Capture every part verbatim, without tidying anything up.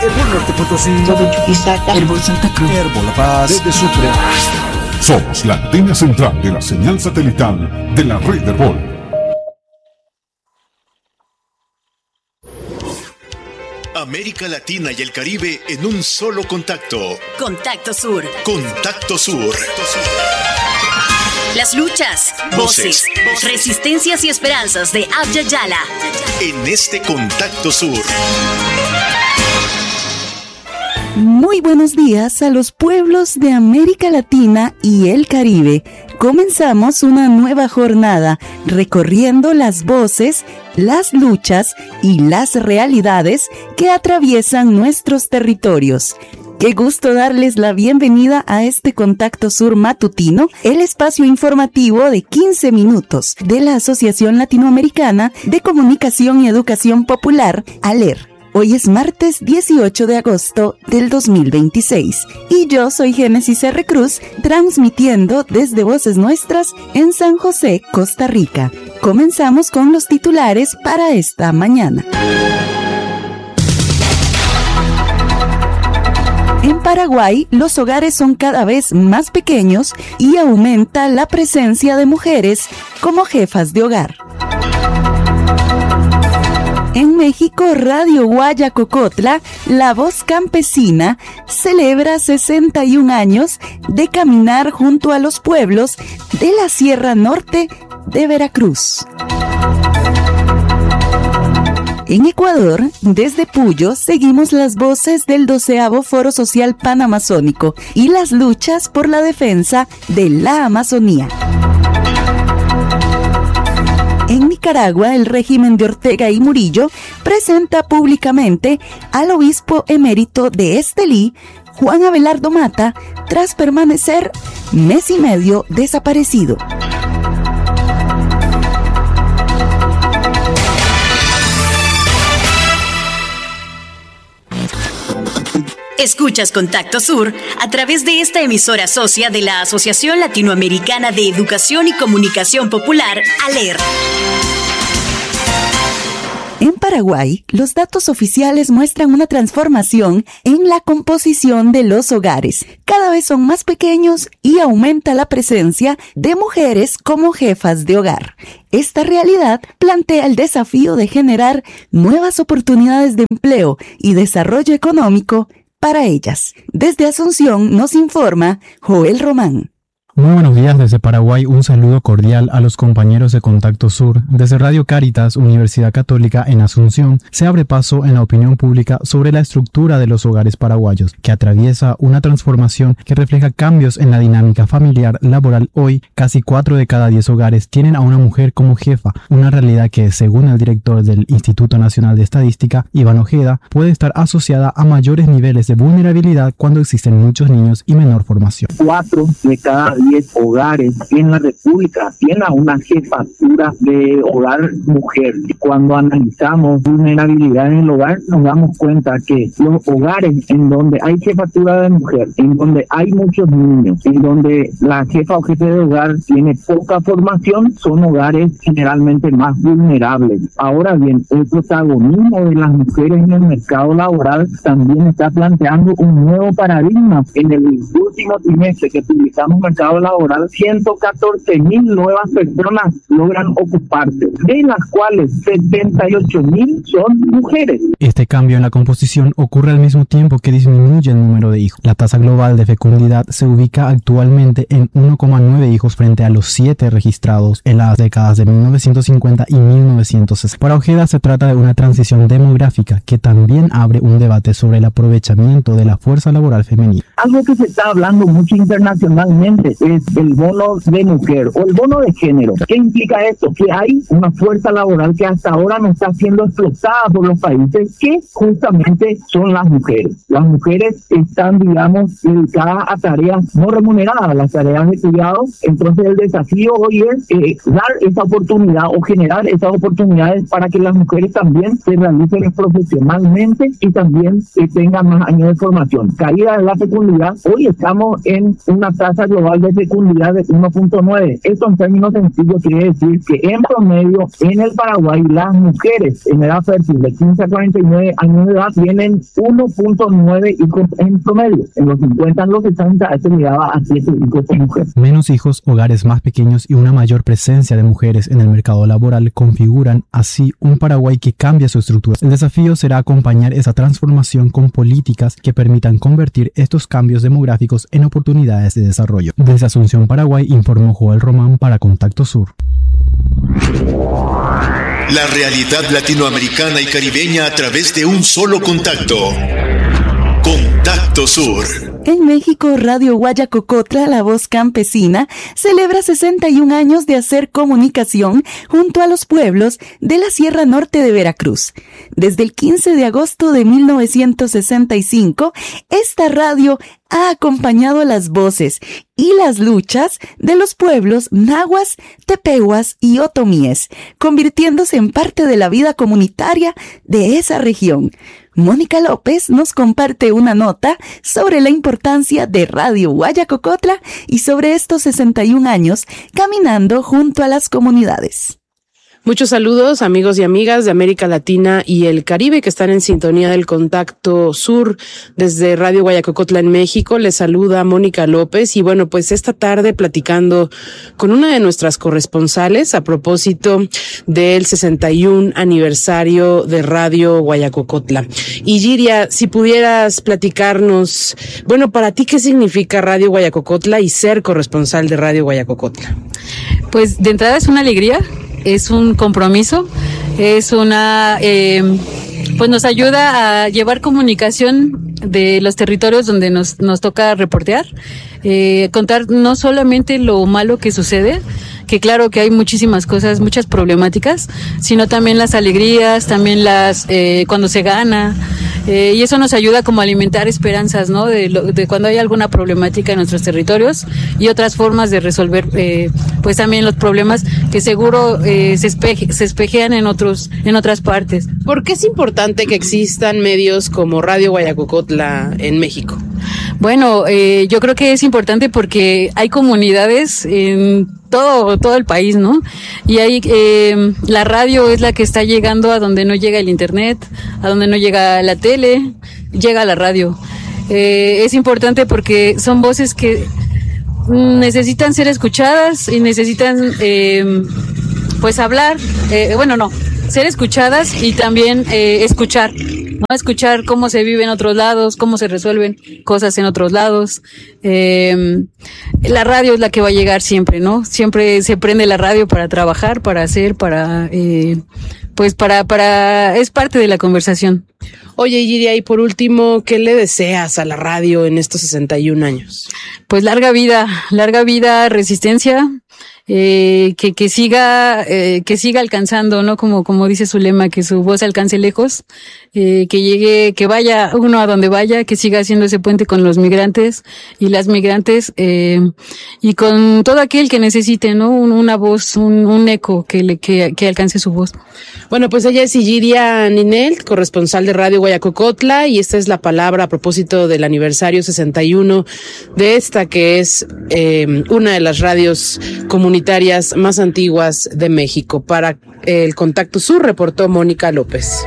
Herbol Norte Potosí, Chuquisaca, Herbol Santa Cruz, Herbol La Paz, desde Sucre. Somos la antena central de la señal satelital de la red Herbol. América Latina y el Caribe en un solo contacto. Contacto Sur. Contacto Sur. Las luchas, voces, voces, resistencias y esperanzas de Abya Yala. En este Contacto Sur. Muy buenos días a los pueblos de América Latina y el Caribe. Comenzamos una nueva jornada recorriendo las voces, las luchas y las realidades que atraviesan nuestros territorios. Qué gusto darles la bienvenida a este Contacto Sur matutino, el espacio informativo de quince minutos de la Asociación Latinoamericana de Comunicación y Educación Popular, ALER. Hoy es martes dieciocho de agosto del dos mil veintiséis y yo soy Génesis R. Cruz, transmitiendo desde Voces Nuestras en San José, Costa Rica. Comenzamos con los titulares para esta mañana. En Paraguay, los hogares son cada vez más pequeños y aumenta la presencia de mujeres como jefas de hogar. En México, Radio Guayacocotla, La Voz Campesina, celebra sesenta y un años de caminar junto a los pueblos de la Sierra Norte de Veracruz. En Ecuador, desde Puyo, seguimos las voces del doceavo Foro Social Panamazónico y las luchas por la defensa de la Amazonía. En Nicaragua, el régimen de Ortega y Murillo presenta públicamente al obispo emérito de Estelí, Juan Abelardo Mata, tras permanecer mes y medio desaparecido. Escuchas Contacto Sur a través de esta emisora socia de la Asociación Latinoamericana de Educación y Comunicación Popular, ALER. En Paraguay, los datos oficiales muestran una transformación en la composición de los hogares. Cada vez son más pequeños y aumenta la presencia de mujeres como jefas de hogar. Esta realidad plantea el desafío de generar nuevas oportunidades de empleo y desarrollo económico para ellas. Desde Asunción nos informa Joel Román. Muy buenos días desde Paraguay, un saludo cordial a los compañeros de Contacto Sur. Desde Radio Cáritas, Universidad Católica en Asunción, se abre paso en la opinión pública sobre la estructura de los hogares paraguayos, que atraviesa una transformación que refleja cambios en la dinámica familiar laboral. Hoy, casi cuatro de cada diez hogares tienen a una mujer como jefa, una realidad que, según el director del Instituto Nacional de Estadística, Iván Ojeda, puede estar asociada a mayores niveles de vulnerabilidad cuando existen muchos niños y menor formación. Cuatro de cada diez hogares en la República tienen una jefatura de hogar mujer. Cuando analizamos vulnerabilidad en el hogar, nos damos cuenta que los hogares en donde hay jefatura de mujer, en donde hay muchos niños, en donde la jefa o jefe de hogar tiene poca formación, son hogares generalmente más vulnerables. Ahora bien, el protagonismo de las mujeres en el mercado laboral también está planteando un nuevo paradigma. En el último trimestre que publicamos mercado laboral, ciento catorce mil nuevas personas logran ocuparse, de las cuales setenta y ocho mil son mujeres. Este cambio en la composición ocurre al mismo tiempo que disminuye el número de hijos. La tasa global de fecundidad se ubica actualmente en uno coma nueve hijos frente a los siete registrados en las décadas de mil novecientos cincuenta y mil novecientos sesenta. Para Ojeda se trata de una transición demográfica que también abre un debate sobre el aprovechamiento de la fuerza laboral femenina. Algo que se está hablando mucho internacionalmente es el bono de mujer o el bono de género. ¿Qué implica esto? Que hay una fuerza laboral que hasta ahora no está siendo explotada por los países, que justamente son las mujeres. Las mujeres están, digamos, dedicadas a tareas no remuneradas, las tareas de cuidado. Entonces el desafío hoy es eh, dar esa oportunidad o generar esas oportunidades para que las mujeres también se realicen profesionalmente y también eh, tengan más años de formación. Caída de la fecundidad, hoy estamos en una tasa global de de fecundidad de uno punto nueve. Esto en términos sencillos quiere decir que en promedio en el Paraguay las mujeres en edad fértil de quince a cuarenta y nueve años de edad tienen uno punto nueve hijos en promedio. En los cincuenta, en los sesenta, esto llegaba a siete hijos por mujer. Menos hijos, hogares más pequeños y una mayor presencia de mujeres en el mercado laboral configuran así un Paraguay que cambia su estructura. El desafío será acompañar esa transformación con políticas que permitan convertir estos cambios demográficos en oportunidades de desarrollo. Desde Asunción, Paraguay, informó Joel Román para Contacto Sur. La realidad latinoamericana y caribeña a través de un solo contacto. Contacto Sur. En México, Radio Guayacocotla, la voz campesina, celebra sesenta y un años de hacer comunicación junto a los pueblos de la Sierra Norte de Veracruz. Desde el quince de agosto de mil novecientos sesenta y cinco, esta radio ha acompañado las voces y las luchas de los pueblos nahuas, tepehuas y otomíes, convirtiéndose en parte de la vida comunitaria de esa región. Mónica López nos comparte una nota sobre la importancia de Radio Guayacocotla y sobre estos sesenta y un años caminando junto a las comunidades. Muchos saludos, amigos y amigas de América Latina y el Caribe que están en sintonía del Contacto Sur desde Radio Guayacocotla en México. Les saluda Mónica López y bueno, pues esta tarde platicando con una de nuestras corresponsales a propósito del sesenta y un aniversario de Radio Guayacocotla. Y Yiria, si pudieras platicarnos, bueno, para ti, ¿qué significa Radio Guayacocotla y ser corresponsal de Radio Guayacocotla? Pues de entrada es una alegría. Es un compromiso, es una, eh, pues nos ayuda a llevar comunicación de los territorios donde nos, nos toca reportear, eh, contar no solamente lo malo que sucede, que claro que hay muchísimas cosas, muchas problemáticas, sino también las alegrías, también las, eh, cuando se gana, eh, y eso nos ayuda como a alimentar esperanzas, ¿no? De, lo, de cuando hay alguna problemática en nuestros territorios y otras formas de resolver, eh, pues también los problemas que seguro eh, se, espeje, se espejean en otros, en otras partes. ¿Por qué es importante que existan medios como Radio Guayacocotla en México? Bueno, eh, yo creo que es importante porque hay comunidades en todo todo el país, ¿no? Y ahí eh, la radio es la que está llegando a donde no llega el internet, a donde no llega la tele, llega la radio. Eh, es importante porque son voces que necesitan ser escuchadas y necesitan eh, pues hablar, eh, bueno no, ser escuchadas y también eh, escuchar. ¿no? Escuchar cómo se vive en otros lados, cómo se resuelven cosas en otros lados. Eh, la radio es la que va a llegar siempre, ¿no? Siempre se prende la radio para trabajar, para hacer, para, eh, pues para, para, es parte de la conversación. Oye, Yiria, y por último, ¿qué le deseas a la radio en estos sesenta y un años? Pues larga vida, larga vida, resistencia. Eh, que, que siga, eh, que siga alcanzando, ¿no? Como, como dice su lema, que su voz alcance lejos, eh, que llegue, que vaya uno a donde vaya, que siga haciendo ese puente con los migrantes y las migrantes, eh, y con todo aquel que necesite, ¿no? Un, una voz, un, un eco que le, que, que alcance su voz. Bueno, pues ella es Yiria Ninel, corresponsal de Radio Guayacocotla, y esta es la palabra a propósito del aniversario sesenta y uno de esta que es, eh, una de las radios comunitarias más antiguas de México. Para el Contacto Sur reportó Mónica López.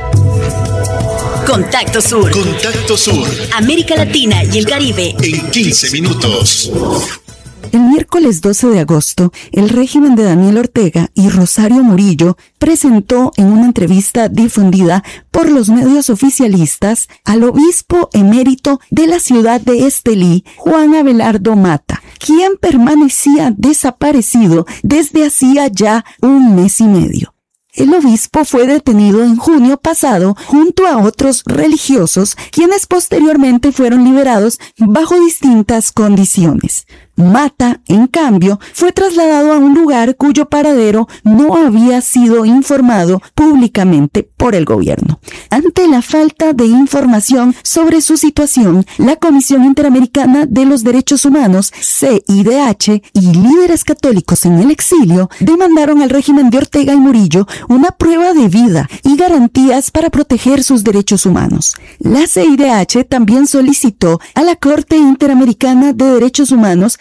Contacto Sur. Contacto Sur. América Latina y el Caribe. En quince minutos. El miércoles doce de agosto, el régimen de Daniel Ortega y Rosario Murillo presentó en una entrevista difundida por los medios oficialistas al obispo emérito de la ciudad de Estelí, Juan Abelardo Mata, quien permanecía desaparecido desde hacía ya un mes y medio. El obispo fue detenido en junio pasado junto a otros religiosos, quienes posteriormente fueron liberados bajo distintas condiciones. Mata, en cambio, fue trasladado a un lugar cuyo paradero no había sido informado públicamente por el gobierno. Ante la falta de información sobre su situación, la Comisión Interamericana de los Derechos Humanos, C I D H, y líderes católicos en el exilio demandaron al régimen de Ortega y Murillo una prueba de vida y garantías para proteger sus derechos humanos. La C I D H también solicitó a la Corte Interamericana de Derechos Humanos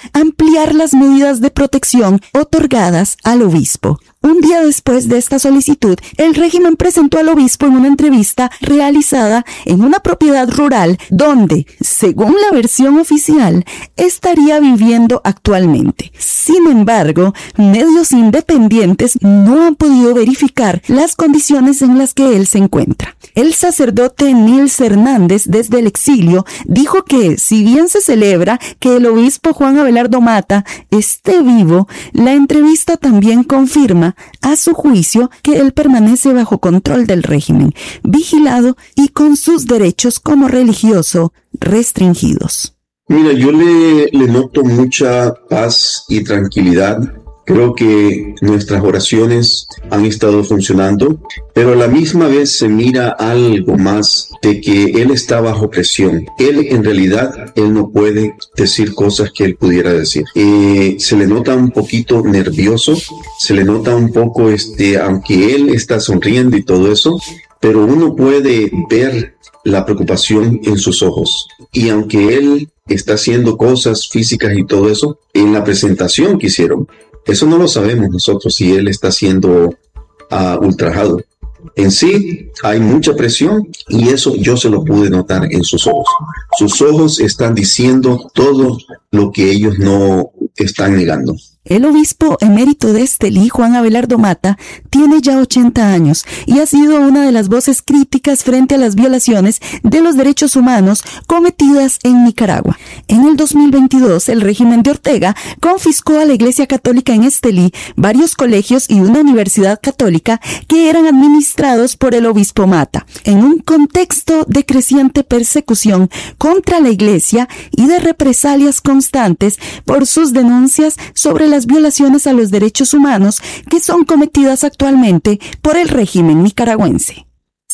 ampliar las medidas de protección otorgadas al obispo. Un día después de esta solicitud, el régimen presentó al obispo en una entrevista realizada en una propiedad rural donde, según la versión oficial, estaría viviendo actualmente. Sin embargo, medios independientes no han podido verificar las condiciones en las que él se encuentra. El sacerdote Nils Hernández, desde el exilio, dijo que, si bien se celebra que el obispo Juan Abelardo Mata esté vivo, la entrevista también confirma, a su juicio, que él permanece bajo control del régimen, vigilado y con sus derechos como religioso restringidos. Mira, yo le, le noto mucha paz y tranquilidad. Creo que nuestras oraciones han estado funcionando, pero a la misma vez se mira algo más de que él está bajo presión. Él, en realidad, él no puede decir cosas que él pudiera decir. Eh, se le nota un poquito nervioso, se le nota un poco, este, aunque él está sonriendo y todo eso, pero uno puede ver la preocupación en sus ojos. Y aunque él está haciendo cosas físicas y todo eso, en la presentación que hicieron, eso no lo sabemos nosotros si él está siendo uh, ultrajado. En sí hay mucha presión y eso yo se lo pude notar en sus ojos. Sus ojos están diciendo todo lo que ellos no están negando. El obispo emérito de Estelí, Juan Abelardo Mata, tiene ya ochenta años y ha sido una de las voces críticas frente a las violaciones de los derechos humanos cometidas en Nicaragua. En el dos mil veintidós, el régimen de Ortega confiscó a la Iglesia Católica en Estelí varios colegios y una universidad católica que eran administrados por el obispo Mata, en un contexto de creciente persecución contra la Iglesia y de represalias constantes por sus denuncias sobre las violaciones a los derechos humanos que son cometidas actualmente por el régimen nicaragüense.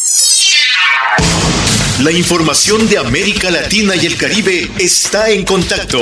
La información de América Latina y el Caribe está en Contacto.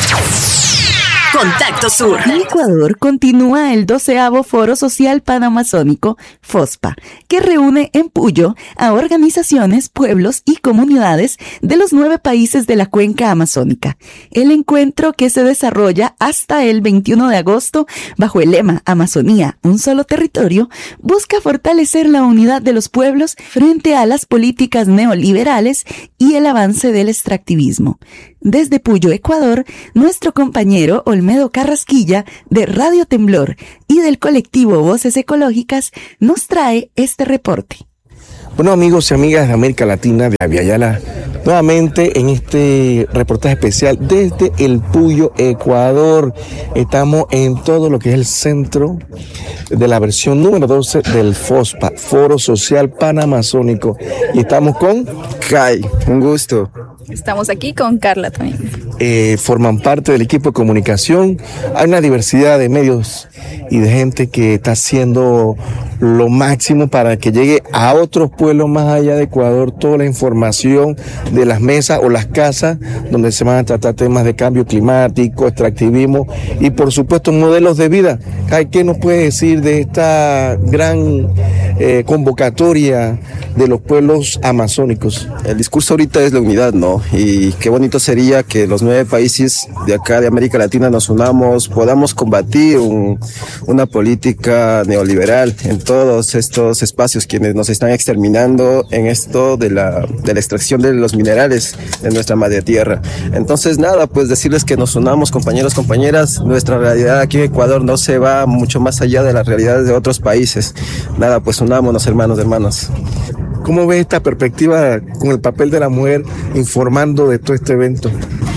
Contacto Sur. En Ecuador continúa el doceavo Foro Social Panamazónico, FOSPA, que reúne en Puyo a organizaciones, pueblos y comunidades de los nueve países de la cuenca amazónica. El encuentro, que se desarrolla hasta el veintiuno de agosto bajo el lema Amazonía, un solo territorio, busca fortalecer la unidad de los pueblos frente a las políticas neoliberales y el avance del extractivismo. Desde Puyo, Ecuador, nuestro compañero Olmedo Carrasquilla, de Radio Temblor y del colectivo Voces Ecológicas, nos trae este reporte. Bueno, amigos y amigas de América Latina, de Aviala, nuevamente en este reportaje especial desde el Puyo, Ecuador. Estamos en todo lo que es el centro de la versión número doce del FOSPA, Foro Social Panamazónico. Y estamos con Kai. Un gusto. Estamos aquí con Carla también. Eh, forman parte del equipo de comunicación. Hay una diversidad de medios y de gente que está haciendo lo máximo para que llegue a otros pueblos más allá de Ecuador toda la información de las mesas o las casas donde se van a tratar temas de cambio climático, extractivismo y por supuesto modelos de vida. ¿Qué nos puede decir de esta gran eh, convocatoria de los pueblos amazónicos? El discurso ahorita es la unidad, ¿no? Y qué bonito sería que los nueve países de acá de América Latina nos unamos, podamos combatir un, una política neoliberal en todos estos espacios quienes nos están exterminando en esto de la, de la extracción de los minerales de nuestra madre tierra. Entonces nada, pues decirles que nos unamos, compañeros, compañeras. Nuestra realidad aquí en Ecuador no se va mucho más allá de las realidades de otros países. Nada, pues unámonos, hermanos, hermanas. ¿Cómo ves esta perspectiva con el papel de la mujer informando de todo este evento?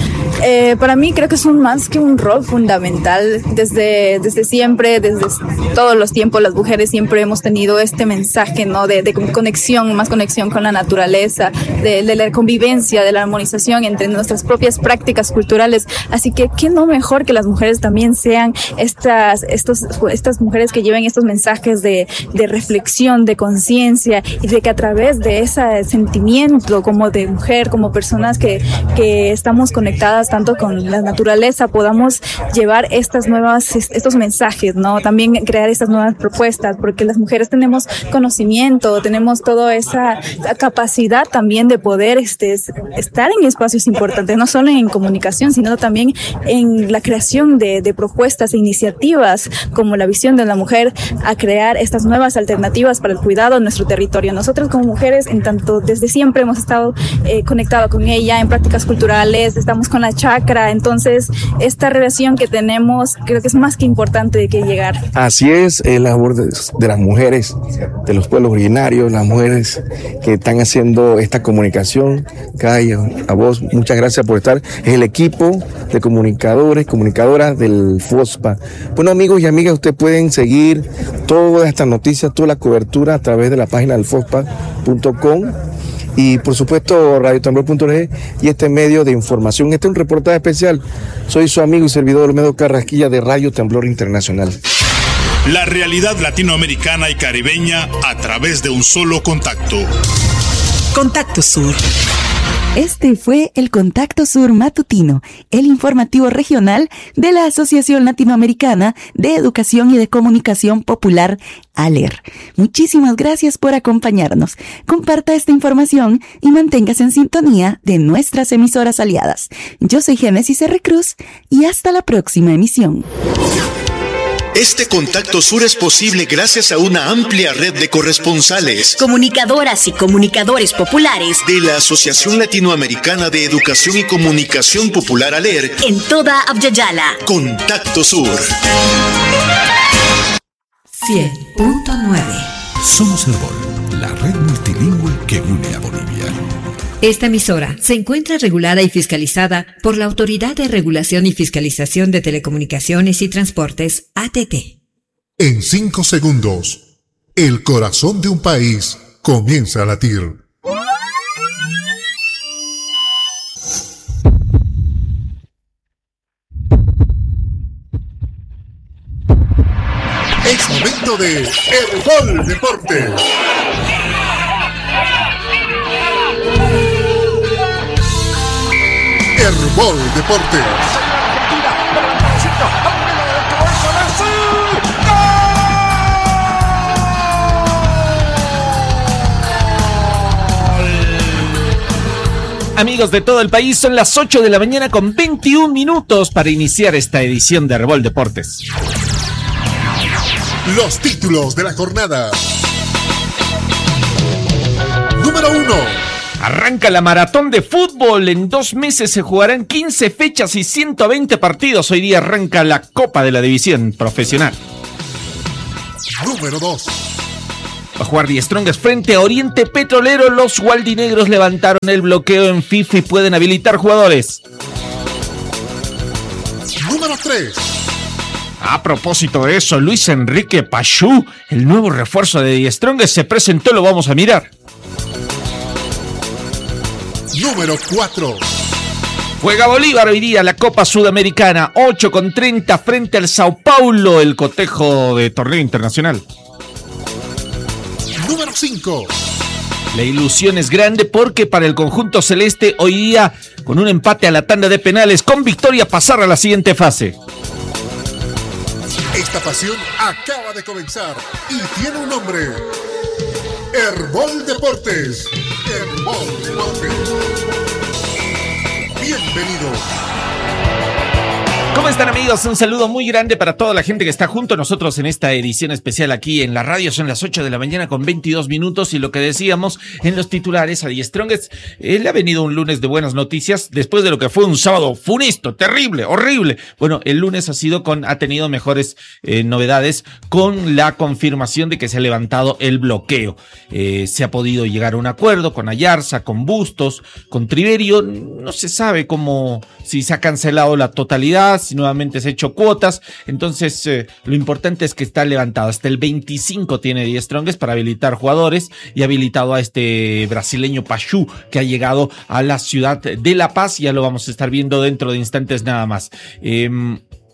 Eh, para mí creo que es un, más que un rol fundamental. Desde, desde siempre, desde todos los tiempos, las mujeres siempre hemos tenido este mensaje, ¿no? De, de conexión, más conexión con la naturaleza, de, de la convivencia, de la armonización entre nuestras propias prácticas culturales. Así que qué no mejor que las mujeres también sean estas, estos, estas mujeres que lleven estos mensajes de, de reflexión, de conciencia, y de que a través de ese sentimiento como de mujer, como personas que, que estamos conectadas tanto con la naturaleza, podamos llevar estas nuevas, estos mensajes, ¿no? También crear estas nuevas propuestas, porque las mujeres tenemos conocimiento, tenemos toda esa, esa capacidad también de poder este, estar en espacios importantes, no solo en comunicación, sino también en la creación de, de propuestas e iniciativas como la visión de la mujer a crear estas nuevas alternativas para el cuidado de nuestro territorio. Nosotros como mujeres, en tanto desde siempre hemos estado eh, conectados con ella en prácticas culturales, estamos con la chacra, entonces esta relación que tenemos creo que es más que importante de que llegar. Así es, es la labor de, de las mujeres, de los pueblos originarios, las mujeres que están haciendo esta comunicación. Kai, a vos, muchas gracias por estar. Es el equipo de comunicadores, comunicadoras del FOSPA. Bueno, amigos y amigas, ustedes pueden seguir todas estas noticias, toda la cobertura a través de la página del fospa punto com y por supuesto radio tambor punto org y este medio de información. Este es un reportaje especial. Soy su amigo y servidor Olmedo Carrasquilla de Radio Temblor Internacional. La realidad latinoamericana y caribeña a través de un solo contacto. Contacto Sur. Este fue el Contacto Sur Matutino, el informativo regional de la Asociación Latinoamericana de Educación y de Comunicación Popular, ALER. Muchísimas gracias por acompañarnos. Comparta esta información y manténgase en sintonía de nuestras emisoras aliadas. Yo soy Génesis R. Cruz y hasta la próxima emisión. Este Contacto Sur es posible gracias a una amplia red de corresponsales, comunicadoras y comunicadores populares de la Asociación Latinoamericana de Educación y Comunicación Popular ALER en toda Abya-Yala. Contacto Sur cien punto nueve. Somos Herbol, la red multilingüe que une a Bolivia. Esta emisora se encuentra regulada y fiscalizada por la Autoridad de Regulación y Fiscalización de Telecomunicaciones y Transportes, A T T. En cinco segundos, el corazón de un país comienza a latir. Es momento de Herbol Deportes. Herbol Deportes. Amigos de todo el país, son las ocho de la mañana con veintiún minutos para iniciar esta edición de Herbol Deportes. Los títulos de la jornada. Número uno. Arranca la maratón de fútbol. En dos meses se jugarán quince fechas y ciento veinte partidos. Hoy día arranca la Copa de la División Profesional. Número dos. Va a jugar Die Strongest frente a Oriente Petrolero. Los gualdinegros levantaron el bloqueo en FIFA y pueden habilitar jugadores. Número tres. A propósito de eso, Luis Enrique Pachú, el nuevo refuerzo de Die Strongest, se presentó. Lo vamos a mirar. Número cuatro. Juega Bolívar hoy día la Copa Sudamericana, ocho con treinta frente al Sao Paulo, el cotejo de torneo internacional. Número cinco. La ilusión es grande porque para el conjunto celeste hoy día, con un empate a la tanda de penales, con victoria pasar a la siguiente fase. Esta pasión acaba de comenzar y tiene un nombre. Herbol Deportes. Herbol Deportes. Bienvenido. ¿Cómo están, amigos? Un saludo muy grande para toda la gente que está junto a nosotros en esta edición especial aquí en la radio. Son las ocho de la mañana con veintidós minutos y lo que decíamos en los titulares a Die Strongest, él ha venido un lunes de buenas noticias después de lo que fue un sábado funesto, terrible, horrible. Bueno, el lunes ha sido con, ha tenido mejores eh, novedades con la confirmación de que se ha levantado el bloqueo. Eh, se ha podido llegar a un acuerdo con Ayarza, con Bustos, con Triverio. No se sabe cómo, si se ha cancelado la totalidad, si nuevamente se ha hecho cuotas. Entonces eh, lo importante es que está levantado. Hasta el veinticinco tiene Die Strongest para habilitar jugadores y habilitado a este brasileño Pachú que ha llegado a la ciudad de La Paz. Ya lo vamos a estar viendo dentro de instantes nada más. Eh,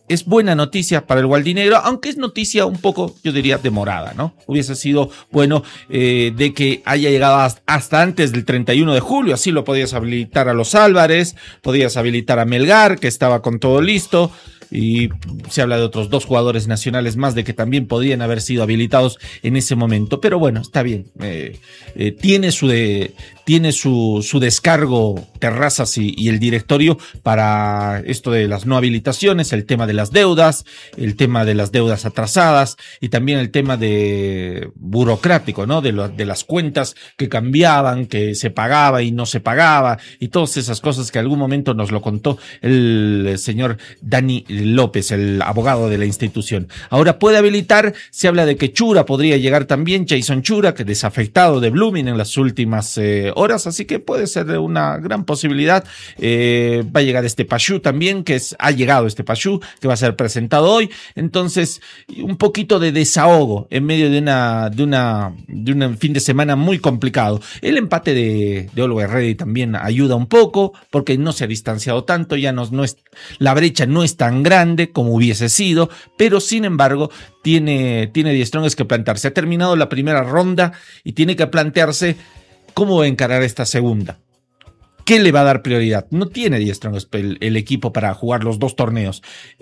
es buena noticia para el Gualdinegro, aunque es noticia un poco, yo diría, demorada, ¿no? Hubiese sido bueno eh, de que haya llegado hasta antes del treinta y uno de julio, así lo podías habilitar a los Álvarez, podías habilitar a Melgar, que estaba con todo listo, y se habla de otros dos jugadores nacionales más de que también podrían haber sido habilitados en ese momento, pero bueno, está bien, eh, eh, tiene su de, tiene su, su descargo Terrazas y, y el directorio para esto de las no habilitaciones, el tema de las deudas, el tema de las deudas atrasadas y también el tema de burocrático, ¿no? De, lo, de las cuentas que cambiaban, que se pagaba y no se pagaba y todas esas cosas que algún momento nos lo contó el señor Dani López, el abogado de la institución. Ahora puede habilitar, se habla de que Chura podría llegar también, Jason Chura, que desafectado de Blooming en las últimas eh, horas, así que puede ser una gran posibilidad. Eh, va a llegar este Pachú también, que es, ha llegado este Pachú, que va a ser presentado hoy. Entonces, un poquito de desahogo en medio de una, de una, de un fin de semana muy complicado. El empate de, de Always Ready también ayuda un poco, porque no se ha distanciado tanto, ya no, no es, la brecha no es tan grande como hubiese sido, pero sin embargo, tiene, tiene Die Strongest que plantearse. Ha terminado la primera ronda y tiene que plantearse cómo va a encarar esta segunda. ¿Qué le va a dar prioridad? No tiene Die Strongest el, el equipo para jugar los dos torneos.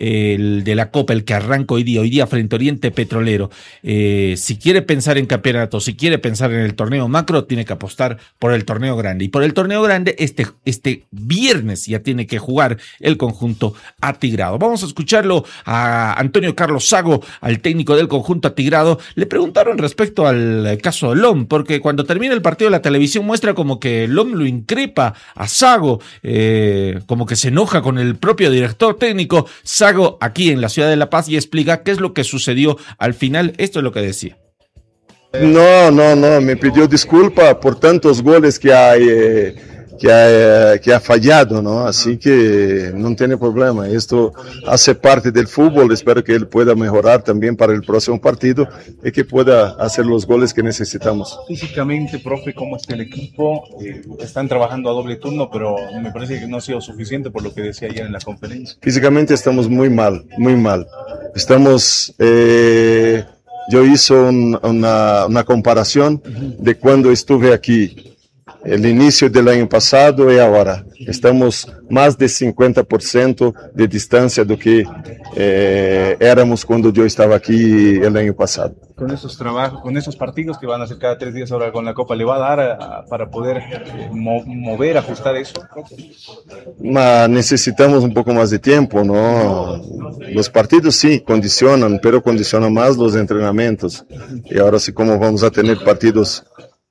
El de la Copa, el que arranca hoy día, hoy día frente a Oriente Petrolero. Eh, si quiere pensar en campeonato, si quiere pensar en el torneo macro, tiene que apostar por el torneo grande. Y por el torneo grande, este, este viernes ya tiene que jugar el conjunto atigrado. Vamos a escucharlo a Antonio Carlos Sago, al técnico del conjunto atigrado. Le preguntaron respecto al caso de L O M, porque cuando termina el partido la televisión muestra como que L O M lo increpa a Sago, eh, como que se enoja con el propio director técnico. Sago aquí en la ciudad de La Paz y explica qué es lo que sucedió al final. Esto es lo que decía. No, no, no, me pidió disculpa por tantos goles que hay, eh, que, ha, que ha fallado, ¿no? Así que no tiene problema. Esto hace parte del fútbol. Espero que él pueda mejorar también para el próximo partido y que pueda hacer los goles que necesitamos. Físicamente, profe, ¿cómo está el equipo? Eh, están trabajando a doble turno, pero me parece que no ha sido suficiente por lo que decía ayer en la conferencia. Físicamente estamos muy mal, muy mal. Estamos... Eh, yo hice un, una, una comparación de cuando estuve aquí. El inicio del año pasado y ahora. Estamos más de cincuenta por ciento de distancia do que eh, éramos cuando yo estaba aquí el año pasado. Con esos trabajos, con esos partidos que van a hacer cada tres días ahora con la Copa, ¿le va a dar a, a, para poder eh, mo mover, ajustar eso? Ma, necesitamos un poco más de tiempo, ¿no? Los partidos sí condicionan, pero condicionan más los entrenamientos. Y ahora sí, como vamos a tener partidos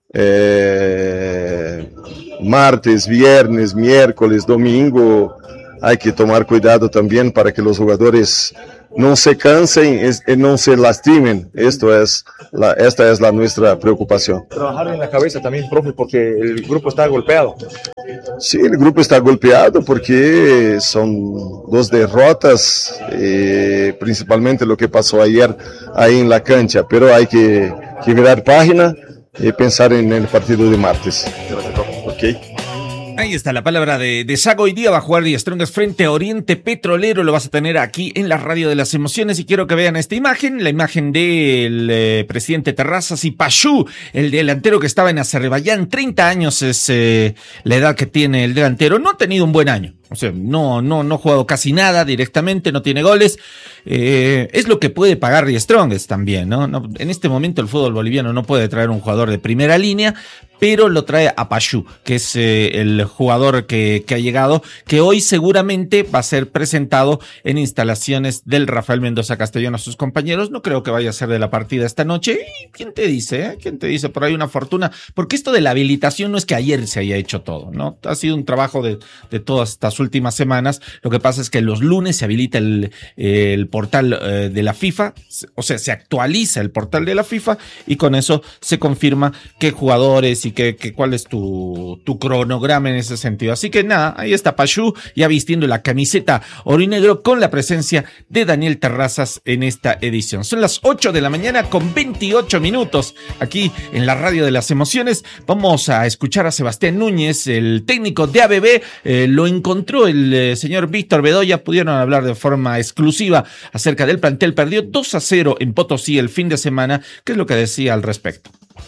Eh, martes, viernes, miércoles, domingo, hay que tomar cuidado también para que los jugadores no se cansen y no se lastimen. Esto es la, esta es la nuestra preocupación. Trabajar en la cabeza también, profe, porque el grupo está golpeado. Sí, el grupo está golpeado porque son dos derrotas, eh, principalmente lo que pasó ayer ahí en la cancha, pero hay que, que virar página y pensar en el partido de martes. Okay. Ahí está la palabra de, de Sago. Hoy día va a jugar Die Strongest frente a Oriente Petrolero. Lo vas a tener aquí en la radio de las emociones. Y quiero que vean esta imagen, la imagen del eh, presidente Terrazas y Pachú, el delantero que estaba en Azerbaiyán. treinta años es eh, la edad que tiene el delantero. No ha tenido un buen año. O sea, no, no, no ha jugado casi nada directamente, no tiene goles. Eh, es lo que puede pagar Die Strongest también, ¿no? No, en este momento el fútbol boliviano no puede traer un jugador de primera línea, pero lo trae a Pachú, que es eh, el jugador que, que ha llegado, que hoy seguramente va a ser presentado en instalaciones del Rafael Mendoza Castellón a sus compañeros. No creo que vaya a ser de la partida esta noche. ¿Y quién te dice? Eh? ¿Quién te dice? Por ahí una fortuna. Porque esto de la habilitación no es que ayer se haya hecho todo, ¿no? Ha sido un trabajo de, de todas estas últimas semanas. Lo que pasa es que los lunes se habilita el, el portal eh, de la FIFA, o sea, se actualiza el portal de la FIFA y con eso se confirma qué jugadores y qué, qué, cuál es tu, tu cronograma en ese sentido. Así que nada, ahí está Pachú ya vistiendo la camiseta orinegro con la presencia de Daniel Terrazas en esta edición. Son las ocho de la mañana con veintiocho minutos aquí en la radio de las emociones. Vamos a escuchar a Sebastián Núñez, el técnico de A B B. Eh, lo encontró encontró el eh, señor Víctor Bedoya, pudieron hablar de forma exclusiva acerca del plantel. Perdió dos a cero en Potosí el fin de semana. ¿Qué es lo que decía al respecto?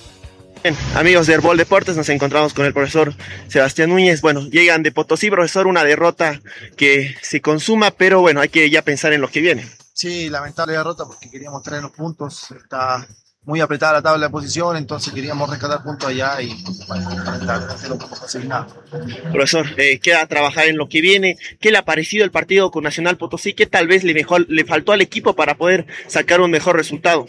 Bien, amigos de Herbol Deportes, nos encontramos con el profesor Sebastián Núñez. Bueno, llegan de Potosí, profesor, una derrota que se consuma, pero bueno, hay que ya pensar en lo que viene. Sí, lamentable derrota porque queríamos traer los puntos. Está muy apretada la tabla de posición, entonces queríamos rescatar puntos allá y bueno, lamentablemente no podemos conseguir nada. Profesor, eh, queda trabajar en lo que viene. ¿Qué le ha parecido el partido con Nacional Potosí? ¿Qué tal vez le, mejor, le faltó al equipo para poder sacar un mejor resultado?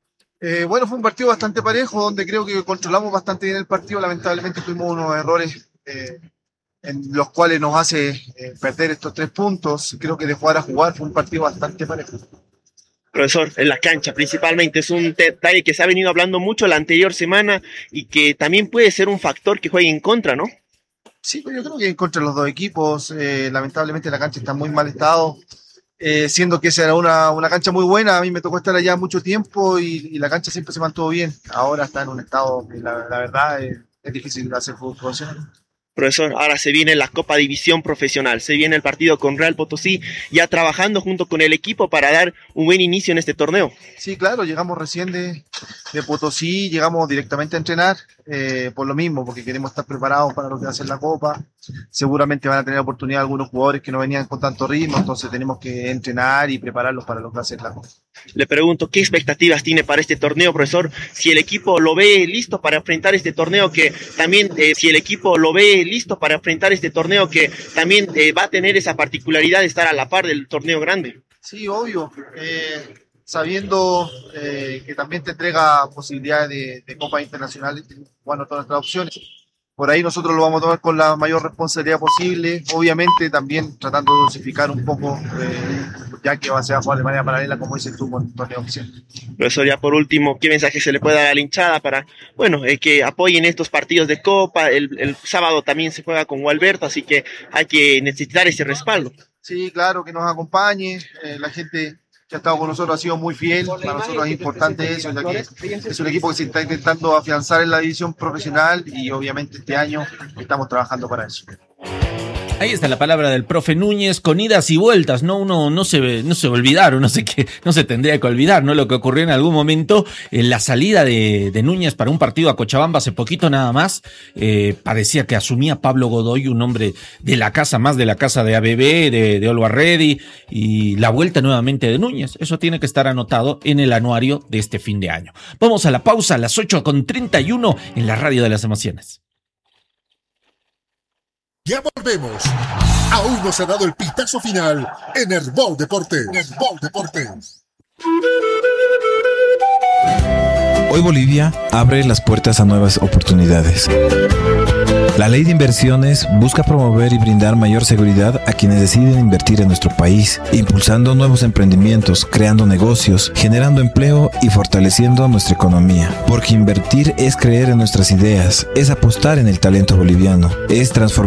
Eh, bueno, fue un partido bastante parejo, donde creo que controlamos bastante bien el partido. Lamentablemente tuvimos unos errores eh, en los cuales nos hace eh, perder estos tres puntos. Creo que de jugar a jugar fue un partido bastante parejo. Profesor, en la cancha principalmente es un detalle que se ha venido hablando mucho la anterior semana y que también puede ser un factor que juegue en contra, ¿no? Sí, yo creo que en contra de los dos equipos. Eh, lamentablemente la cancha está en muy mal estado. Eh, siendo que esa era una, una cancha muy buena, a mí me tocó estar allá mucho tiempo y, y la cancha siempre se mantuvo bien. Ahora está en un estado que la, la verdad es, es difícil hacer fútbol profesional. Profesor, ahora se viene la Copa División Profesional, se viene el partido con Real Potosí, ya trabajando junto con el equipo para dar un buen inicio en este torneo. Sí, claro, llegamos recién de, de Potosí, llegamos directamente a entrenar, eh, por lo mismo, porque queremos estar preparados para lo que va a ser la Copa. Seguramente van a tener oportunidad algunos jugadores que no venían con tanto ritmo, entonces tenemos que entrenar y prepararlos para lo que va a ser la Copa. Le pregunto, ¿qué expectativas tiene para este torneo, profesor? Si el equipo lo ve listo para enfrentar este torneo, que también, eh, si el equipo lo ve listo para enfrentar este torneo, que también eh, va a tener esa particularidad de estar a la par del torneo grande. Sí, obvio. Eh, sabiendo eh, que también te entrega posibilidades de, de copas internacionales, bueno, todas nuestras opciones. Por ahí nosotros lo vamos a tomar con la mayor responsabilidad posible, obviamente también tratando de dosificar un poco, eh, ya que va a ser a jugar de manera paralela, como dices tú, con el torneo oficial. Profesor, ya por último, ¿qué mensaje se le puede dar a la hinchada para, bueno, eh, que apoyen estos partidos de Copa? El, el sábado también se juega con Gualberto, así que hay que necesitar ese respaldo. Sí, claro, que nos acompañe, eh, la gente que ha estado con nosotros ha sido muy fiel, para nosotros es importante eso, ya que es un equipo que se está intentando afianzar en la división profesional y obviamente este año estamos trabajando para eso. Ahí está la palabra del profe Núñez, con idas y vueltas, ¿no? Uno no se, no se olvidaron, no sé qué, no se tendría que olvidar, ¿no? Lo que ocurrió en algún momento, en la salida de, de Núñez para un partido a Cochabamba hace poquito nada más, eh, parecía que asumía Pablo Godoy, un hombre de la casa, más de la casa de A B B, de, de Olvo Arredi, y la vuelta nuevamente de Núñez. Eso tiene que estar anotado en el anuario de este fin de año. Vamos a la pausa a las ocho con treinta y uno en la Radio de las Emociones. Ya volvemos. Aún no se ha dado el pitazo final en Herbol Deportes. Herbol Deportes. Hoy Bolivia abre las puertas a nuevas oportunidades. La Ley de Inversiones busca promover y brindar mayor seguridad a quienes deciden invertir en nuestro país, impulsando nuevos emprendimientos, creando negocios, generando empleo y fortaleciendo nuestra economía. Porque invertir es creer en nuestras ideas, es apostar en el talento boliviano, es transformar